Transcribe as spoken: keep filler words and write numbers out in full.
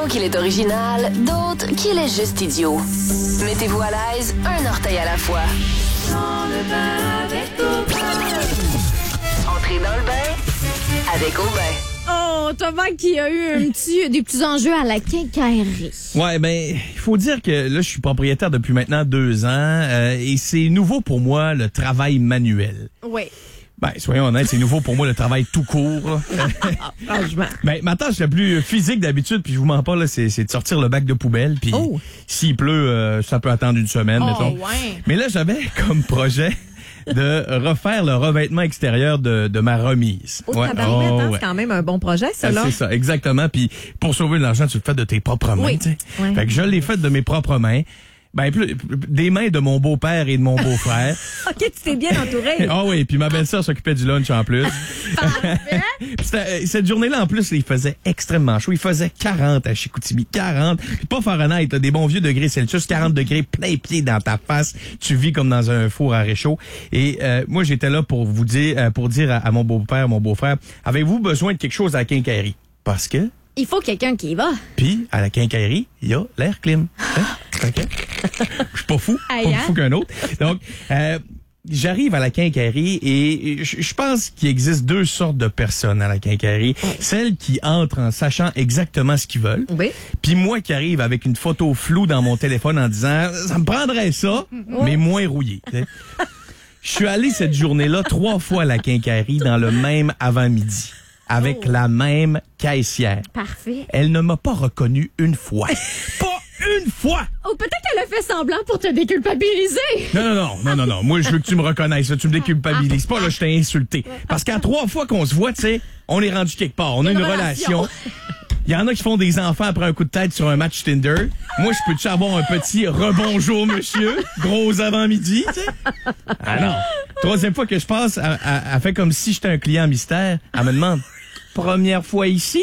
certains qu'il est original, d'autres qu'il est juste idiot. Mettez-vous à l'aise, un orteil à la fois. Dans le bain avec Aubin. Entrez dans le bain avec Aubin. Oh, Thomas qui a eu un petit, des petits enjeux à la quincaillerie. Ouais, ben, il faut dire que là, je suis propriétaire depuis maintenant deux ans euh, et c'est nouveau pour moi le travail manuel. Oui. Ben, soyons honnêtes, c'est nouveau pour moi le travail tout court. Franchement. Ben, ma tâche la plus physique d'habitude, puis je vous mens pas, là, c'est, c'est de sortir le bac de poubelle. Puis Oh. s'il pleut, euh, ça peut attendre une semaine, Oh, mettons. ouais. Mais là, j'avais comme projet de refaire le revêtement extérieur de, de ma remise. Oh, Ouais. tabarouette, Oh, hein, ouais. c'est quand même un bon projet, ça, Ah, là. c'est ça, exactement. Puis pour sauver de l'argent, tu le fais de tes propres mains. Oui. tu sais. Ouais. Fait que je l'ai fait de mes propres mains. Ben, plus- des mains de mon beau-père et de mon beau-frère. OK, tu t'es bien entouré. Ah oui, puis ma belle-sœur s'occupait du lunch en plus. C'était- Cette journée-là, en plus, il faisait extrêmement chaud. Il faisait quarante à Chicoutimi. quarante. Puis pas Fahrenheit, là, des bons vieux degrés Celsius. quarante degrés plein pied dans ta face. Tu vis comme dans un four à réchaud. Et euh, moi, j'étais là pour vous dire, euh, pour dire à, à mon beau-père, mon beau-frère, avez-vous besoin de quelque chose à la quincaillerie? Parce que... Il faut quelqu'un qui y va. Puis, à la quincaillerie, il y a l'air clim. Hein? OK? Je suis pas fou. Aïe, Pas plus hein? fou qu'un autre. Donc, euh, j'arrive à la quincaillerie et je je pense qu'il existe deux sortes de personnes à la quincaillerie. Celles qui entrent en sachant exactement ce qu'ils veulent. Oui. Puis moi qui arrive avec une photo floue dans mon téléphone en disant « ça me prendrait ça, mais moins rouillé ». Je suis allé cette journée-là trois fois à la quincaillerie dans le même avant-midi avec Oh. la même caissière. Parfait. Elle ne m'a pas reconnu une fois. Pas une fois! Oh, peut-être qu'elle a fait semblant pour te déculpabiliser. Non, non, non, non, non, non. Moi, je veux que tu me reconnaisses. Là. Tu me déculpabilises pas, là, je t'ai insulté. Parce qu'à trois fois qu'on se voit, tu sais, on est rendu quelque part. On a Une une relation. relation. Il y en a qui font des enfants après un coup de tête sur un match Tinder. Moi, je peux-tu avoir un petit rebonjour, monsieur? Gros avant-midi, tu sais? Ah non. Troisième fois que je passe, elle, elle- elle fait comme si j'étais un client mystère. Elle me demande, première fois ici?